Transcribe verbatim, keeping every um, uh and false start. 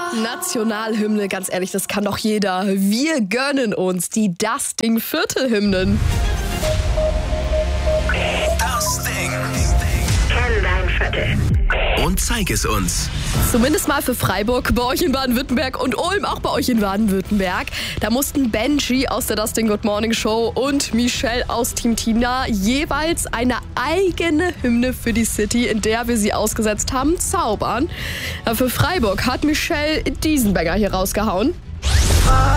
Nationalhymne, ganz ehrlich, das kann doch jeder. Wir gönnen uns die Das Ding Viertelhymnen. Das Ding. Kenn dein Viertel. Und zeig es uns. Zumindest mal für Freiburg, bei euch in Baden-Württemberg und Ulm auch bei euch in Baden-Württemberg. Da mussten Benji aus der Das Ding Good Morning Show und Michelle aus Team Tina jeweils eine eigene Hymne für die City, in der wir sie ausgesetzt haben, zaubern. Für Freiburg hat Michelle diesen Banger hier rausgehauen.